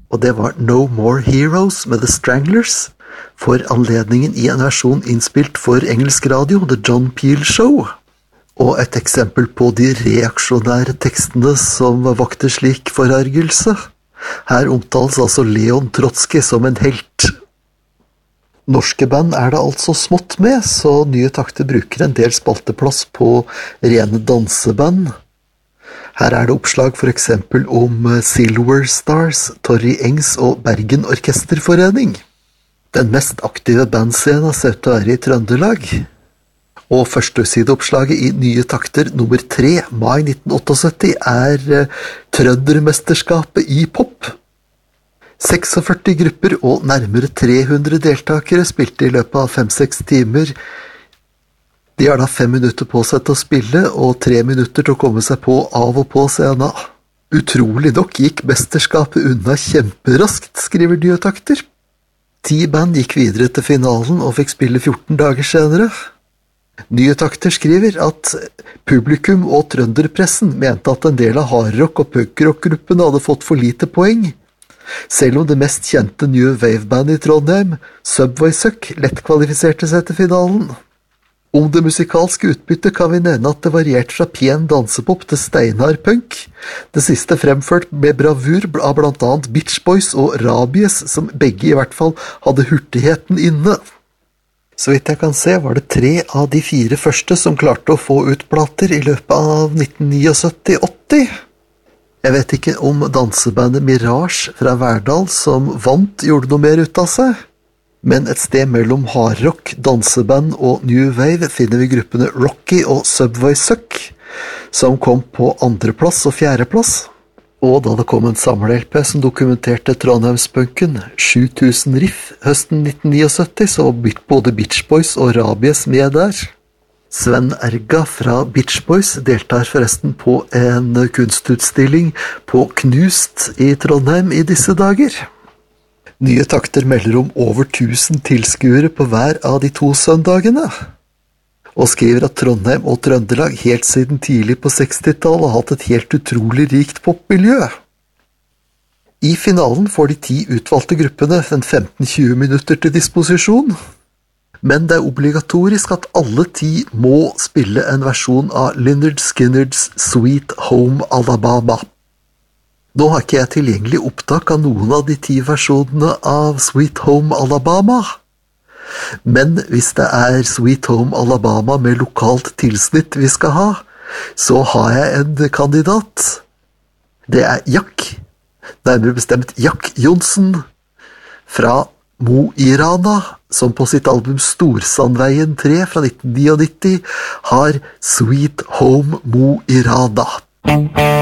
og det var No More Heroes med The Stranglers, for anledningen i en versjon innspilt for engelsk radio, The John Peel Show, og et eksempel på de reaksjonære tekstene som vakte slik forargelse. Her omtales altså Leon Trotsky som en helt. Norske band det altså smått med, så Nye Takter bruker en del spalteplass på rene danseband. Her det oppslag for eksempel om Silver Stars, Torry Engs og Bergen Orkesterforening. Den mest aktive bandscenen ser ut til å være i Trøndelag. Og førstesideoppslaget i Nye Takter nummer 3, mai 1978, Trøndermesterskapet i pop. 46 grupper og nærmere 300 deltakere spilte i løpet av 5-6 timer. De har da 5 minutter på seg til å spille, og 3 minutter til å komme seg på av og på scenen. Utrolig nok gikk mesterskapet unna kjemperaskt, skriver Nye Takter. 10 band gikk videre til finalen og fikk spille 14 dager senere. Nye Takter skriver at publikum og trønderpressen mente at en del av hardrock- og punkrock-gruppene hadde fått for lite poeng, selv om det mest kjente New Wave-bandet i Trondheim, Subway Suck, lett kvalifiserte seg til finalen. Om det musikalske utbyttet kan vi nevne at det varierte fra pen dansepop til steinhard punk, det siste fremført med bravur av blant annet Beach Boys og Rabies, som begge i hvert fall hadde hurtigheten inne. Så vidt jeg kan se var det 3 av de 4 første som klarte å få ut plater i løpet av 1979-80. Jeg vet ikke om dansebandet Mirage fra Verdal som vant gjorde noe mer ut av seg, men et sted mellom hardrock, danseband og New Wave finner vi gruppene Rocky og Subway Suck, som kom på 2. plass og 4. plass. Og da det kom en samle-LP som dokumenterte Trondheimspunken, 7000 riff høsten 1979, så var både Beach Boys og Rabies med der. Sven Erga fra Beach Boys deltar forresten på en kunstutstilling på Knust i Trondheim i disse dager. Nye Takter melder om over 1000 tilskuere på hver av de 2 søndagene, og skriver at Trondheim og Trøndelag helt siden tidlig på 60-tallet har hatt et helt utrolig rikt popmiljø. I finalen får de 10 utvalgte gruppene en 15-20 minutter til disposisjon, men det obligatorisk at alle 10 må spille en versjon av Lynyrd Skynyrd's Sweet Home Alabama. Nå har ikke jeg tilgjengelig opptak av noen av de 10 versjonene av Sweet Home Alabama, men hvis det Sweet Home Alabama med lokalt tilsnitt vi skal ha, så har jeg en kandidat. Det Jack, nærmere bestemt Jack Johnsen, fra Mo i Rana, som på sitt album Storsandveien 3 fra 1999 har Sweet Home Mo i Rana.